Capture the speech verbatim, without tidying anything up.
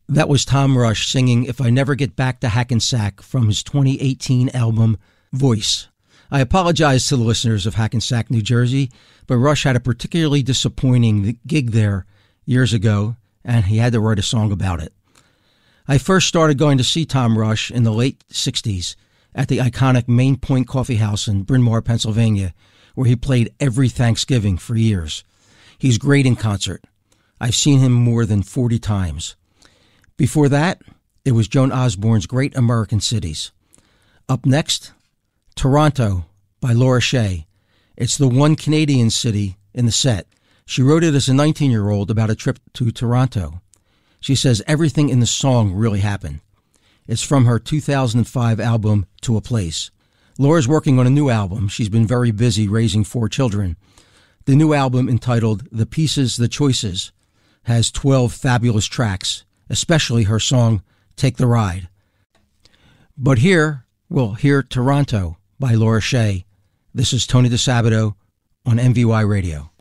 That was Tom Rush singing If I Never Get Back to Hackensack from his twenty eighteen album, Voice. I apologize to the listeners of Hackensack, New Jersey, but Rush had a particularly disappointing gig there years ago, and he had to write a song about it. I first started going to see Tom Rush in the late sixties at the iconic Main Point Coffee House in Bryn Mawr, Pennsylvania, where he played every Thanksgiving for years. He's great in concert. I've seen him more than forty times. Before that, it was Joan Osborne's Great American Cities. Up next, Toronto by Laura Shea. It's the one Canadian city in the set. She wrote it as a nineteen-year-old about a trip to Toronto. She says everything in the song really happened. It's from her two thousand five album, To a Place. Laura's working on a new album. She's been very busy raising four children. The new album, entitled The Pieces, The Choices, has twelve fabulous tracks, especially her song, Take the Ride. But here, we'll hear Toronto by Laura Shea. This is Tony DeSabato on M V Y Radio.